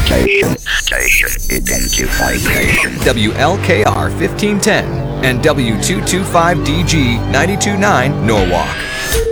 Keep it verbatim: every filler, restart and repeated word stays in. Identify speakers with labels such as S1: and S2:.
S1: Station. Station identified. Station.
S2: W L K R fifteen ten and W two twenty-five D G ninety-two point nine Norwalk.